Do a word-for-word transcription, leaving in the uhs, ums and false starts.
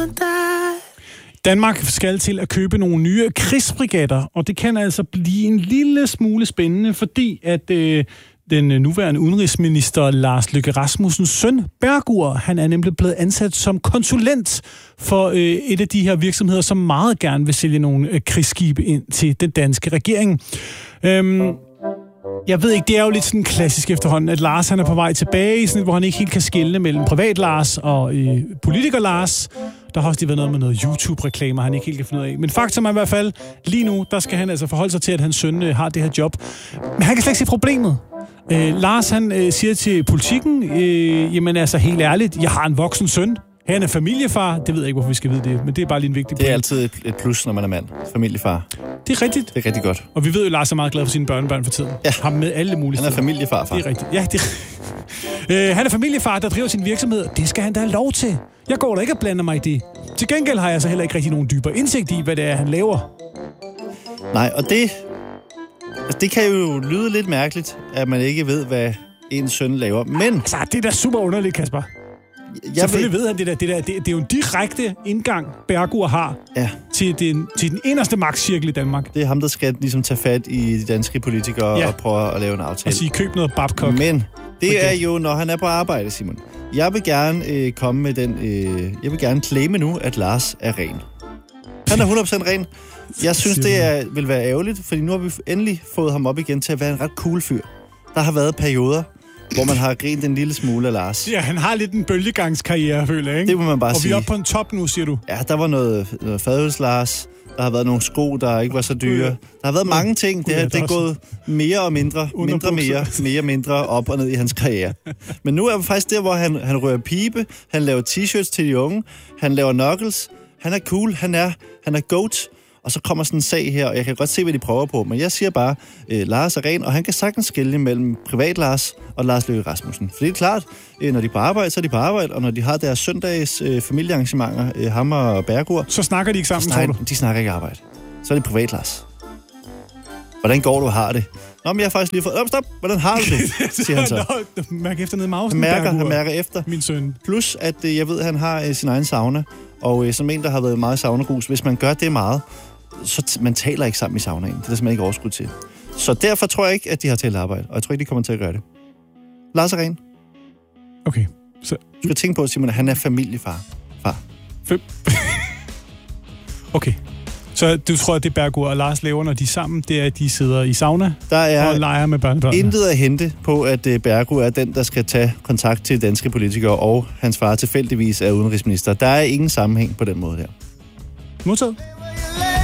Danmark skal til at købe nogle nye krigsbrigader, og det kan altså blive en lille smule spændende, fordi at øh, den nuværende udenrigsminister Lars Løkke Rasmussens søn, Bergur, han er nemlig blevet ansat som konsulent for øh, et af de her virksomheder, som meget gerne vil sælge nogle øh, krigsskibe ind til den danske regering. Øhm, Jeg ved ikke, det er jo lidt sådan klassisk efterhånden, at Lars han er på vej tilbage, sådan, hvor han ikke helt kan skelne mellem privat Lars og øh, politiker Lars. Der har også lige været noget med noget YouTube-reklamer, han ikke helt kan finde ud af. Men faktum er i hvert fald, lige nu, der skal han altså forholde sig til, at hans søn øh, har det her job. Men han kan slet ikke se problemet. Øh, Lars han øh, siger til Politikken, øh, jamen altså helt ærligt, jeg har en voksen søn. Han er familiefar. Det ved jeg ikke, hvorfor vi skal vide det, men det er bare lige en vigtig Det er altid et, et plus, når man er mand. Familiefar. Det er rigtigt. Det er rigtig godt. Og vi ved jo, at Lars er meget glad for sine børnebørn for tiden. Ja. Ham med alle mulige. Han er familiefar, far. Det er rigtigt. Ja, det er... øh, han er familiefar, der driver sin virksomhed. Det skal han da have lov til. Jeg går da ikke og blander mig i det. Til gengæld har jeg så heller ikke rigtig nogen dybere indsigt i, hvad det er, han laver. Nej, og det... Altså, det kan jo lyde lidt mærkeligt, at man ikke ved, hvad ens søn laver. Men... Altså, det er da super underligt, Kasper. Jeg Selvfølgelig ved, ved han det der. Det, der det, det er jo en direkte indgang, Bergur har ja. til, den, til den inderste magtcirkel i Danmark. Det er ham, der skal ligesom tage fat i de danske politikere ja. og prøve at lave en aftale. Og sige, køb noget Babcock. Men det er jo, når han er på arbejde, Simon. Jeg vil gerne øh, komme med den... Øh, jeg vil gerne claime nu, at Lars er ren. Han er hundrede procent ren. Jeg synes, det er, vil være ærgerligt, fordi nu har vi endelig fået ham op igen til at være en ret cool fyr. Der har været perioder, hvor man har grint en lille smule af Lars. Ja, han har lidt en bølgegangskarriere, føler jeg, ikke? Det må man bare og sige. Og vi er oppe på en top nu, siger du? Ja, der var noget, noget fadøls Lars. Der har været nogle sko, der ikke var så dyre. Der har været mange ting. Det, her, det er gået mere og mindre, mindre mere, mere mindre op og ned i hans karriere. Men nu er vi faktisk der, hvor han, han rører pibe, han laver t-shirts til de unge, han laver knuckles, han er cool, han er, han er goat. Og så kommer sådan en sag her, og jeg kan godt se, hvad de prøver på. Men jeg siger bare, øh, Lars er ren, og han kan sagtens skelne mellem privat Lars og Lars Løkke Rasmussen. For det er klart, øh, når de er på arbejde, så er de på arbejde, og når de har deres søndags øh, familiearrangementer, øh, ham og Bergur... Så snakker de ikke sammen, snakker, tror du? De snakker ikke arbejde. Så er det privat Lars. Hvordan går du og har det? Nå, men jeg har faktisk lige fået... Nå, stop! Hvordan har du det? Siger han så. Nå, mærk efter ned i mausen, han mærker, Bergur. han mærker efter. Min søn. Plus, at øh, jeg ved, at han har øh, sin egen sauna. Og øh, som en, der har været meget saunagrus, hvis man gør det meget... så t- man taler ikke sammen i saunaen. Det er der simpelthen ikke overskud til. Så derfor tror jeg ikke, at de har talt arbejde. Og jeg tror ikke, de kommer til at gøre det. Lars er ren. Okay. Så... Du skal tænke på, Simon, at han er familiefar. Far. Fem. Okay. Så du tror, at det Bergur og Lars laver, når de er sammen, det er, at de sidder i sauna der er og leger med børnebørnene? Intet at hente på, at Bergur er den, der skal tage kontakt til danske politikere, og hans far tilfældigvis er udenrigsminister. Der er ingen sammenhæng på den måde her. Modtaget.